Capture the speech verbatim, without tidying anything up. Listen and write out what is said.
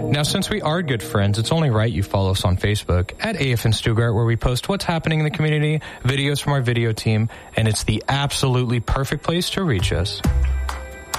Now, since we are good friends, it's only right you follow us on Facebook at A F N Stuttgart, where we post what's happening in the community, videos from our video team, and it's the absolutely perfect place to reach us.